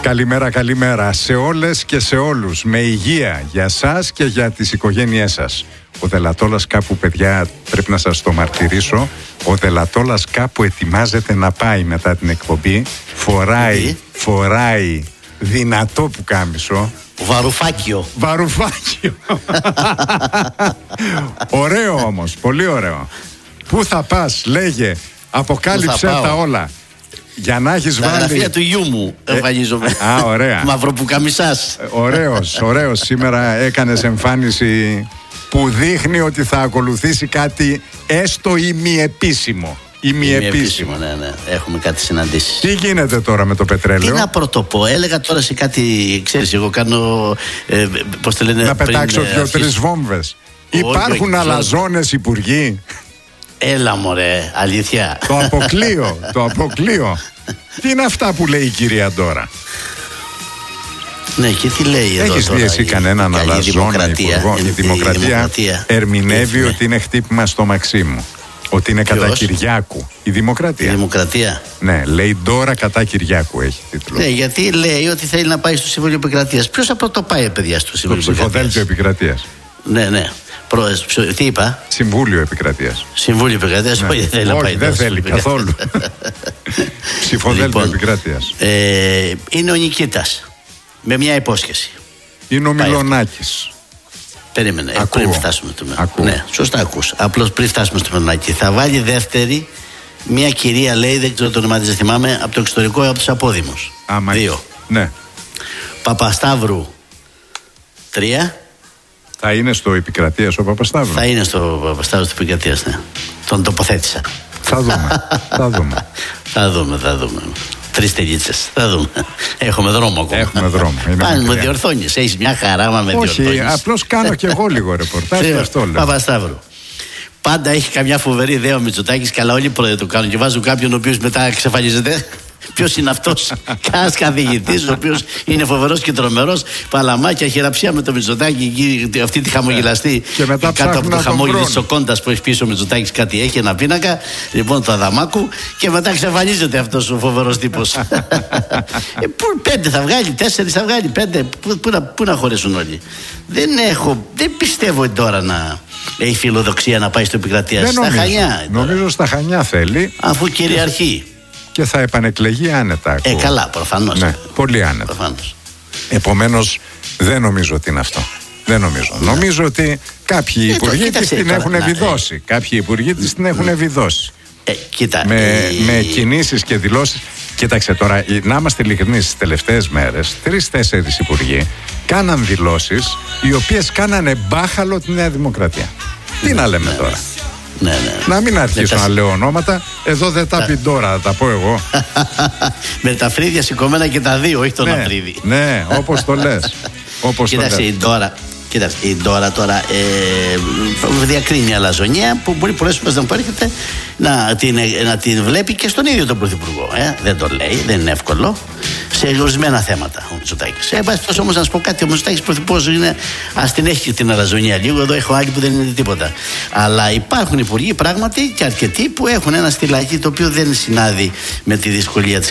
Καλημέρα, καλημέρα σε όλες και σε όλους. Με υγεία για σας και για τις οικογένειές σας. Ο Δελατόλας κάπου, παιδιά, πρέπει να σας το μαρτυρήσω. Ο Δελατόλας κάπου ετοιμάζεται να πάει μετά την εκπομπή. Φοράει δυνατό πουκάμισο. Βαρουφάκιο. Ωραίο όμως, πολύ ωραίο. Πού θα πας, λέγε, αποκάλυψε τα όλα. Για να έχεις βάλει. Τα γραφεία του γιού μου εμφανίζομαι. Ωραία. Μαυροπουκαμισάς. Ωραίος. Σήμερα έκανες εμφάνιση που δείχνει ότι θα ακολουθήσει κάτι έστω ημιεπίσημο. Ημιεπίσημο, ναι. Έχουμε κάτι συναντήσεις. Τι γίνεται τώρα με το πετρέλαιο? Τι να πρωτοπώ, έλεγα τώρα σε κάτι, ξέρεις, εγώ κάνω, πώς το λένε, να πετάξω 2-3 βόμβες. Υπάρχουν αλαζόνες υπουργοί. Έλα μωρέ, αλήθεια. Το αποκλείω. Τι είναι αυτά που λέει η κυρία Ντόρα? Ναι, και τι λέει εδώ? Έχεις δει εσύ κανέναν αλαζόνα υπουργό? Η Δημοκρατία ερμηνεύει ότι είναι χτύπημα στο Μαξίμου. Ότι είναι κατά Κυριάκου. Η Δημοκρατία. Ναι, λέει Ντόρα κατά Κυριάκου έχει τίτλο. Ναι, γιατί λέει ότι θέλει να πάει στο Συμβούλιο Επικρατείας. Ποιος θα πρώτο πάει, παιδιά, στο Συμβούλιο Επικρατείας? Στο ψηφοδέλτιο Επικρατείας. Ναι. Τι είπα? Συμβούλιο Επικρατείας. Συμβούλιο Επικρατείας, όχι, δεν θέλει να πάει. Δεν θέλει καθόλου. Ψηφοδέλτιο Επικρατείας. Είναι ο Νικήτας. Με μια υπόσχεση. Είναι ο Μιλονάκης. Περίμενε, πριν φτάσουμε στο Μιλονάκη. Ναι, σωστά ακούς. Απλώς πριν φτάσουμε στο Μιλονάκη. Θα βάλει δεύτερη μια κυρία, λέει, δεν ξέρω το όνομά της, δεν θυμάμαι, από το εξωτερικό, από τους Απόδημους. 2. Ναι. Παπασταύρου 3. Θα είναι στο Επικρατείας ο Παπασταύρου? Θα είναι στο Παπασταύρου του Επικρατείας, ναι. Τον τοποθέτησα. Θα δούμε. Θα δούμε. 3 τελίτσες. Θα δούμε. Έχουμε δρόμο ακόμα. Έχουμε δρόμο. Πάνε, με διορθώνεις. Έχεις μια χαρά, με διορθώνεις. Όχι, απλώς κάνω κι εγώ λίγο ρεπορτάζ. Αυτό λέω. Παπασταύρου. Πάντα έχει καμιά φοβερή ιδέα ο Μητσοτάκης, και αλλά όλοι οι το κάνουν και βάζουν κάποιον ο οποίος μετά εξαφανίζεται. Ποιος είναι αυτός? Κανένας καθηγητής, ο οποίος είναι φοβερός και τρομερός. Παλαμάκια, χειραψία με το Μητσοτάκη, αυτή τη χαμογελαστή. Και μετά κάτω από το χαμόγελο της Σοκόντας που έχει πίσω ο Μητσοτάκης, κάτι έχει, ένα πίνακα. Λοιπόν, το Αδαμάκου. Και μετά εξαφανίζεται αυτός ο φοβερός τύπος. 5 θα βγάλει, 4 θα βγάλει, 5. Πού να χωρέσουν όλοι? Δεν πιστεύω τώρα να έχει φιλοδοξία να πάει στο Επικρατεία. Στα Χανιά. Νομίζω στα Χανιά θέλει. Αφού κυριαρχεί. Και θα επανεκλεγεί άνετα. Καλά, προφανώς. Ναι, πολύ άνετα. Προφανώς. Επομένως, δεν νομίζω ότι είναι αυτό. Δεν νομίζω. Νομίζω ότι κάποιοι υπουργοί της την έχουν βιδώσει. Κάποιοι υπουργοί της την έχουν βιδώσει. Με κινήσεις και δηλώσεις. Κοίταξε τώρα, να είμαστε ειλικρινείς, στις τελευταίες μέρες 3-4 υπουργοί κάναν δηλώσεις οι οποίες κάνανε μπάχαλο τη Νέα Δημοκρατία. Τι να λέμε τώρα? Ναι. Να μην αρχίσω να λέω ονόματα. Εδώ δεν τα πει τώρα, θα τα πω εγώ. Με τα φρύδια σηκωμένα και τα δύο, όχι τον αφρίδι. Ναι, όπως το λες. Κοίταξε, η Ντόρα τώρα διακρίνει αλαζονία που μπορεί πολλές φορές να έρχεται να την βλέπει και στον ίδιο τον Πρωθυπουργό. Δεν το λέει, δεν είναι εύκολο σε ορισμένα θέματα ο Μητσοτάκης. Όμως να σου πω κάτι, ο Μητσοτάκης Πρωθυπουργός είναι, ας την έχει την αλαζονία λίγο. Εδώ έχω άλλη που δεν είναι τίποτα. Αλλά υπάρχουν υπουργοί πράγματι και αρκετοί που έχουν ένα στυλάκι το οποίο δεν συνάδει με τη δυσκολία της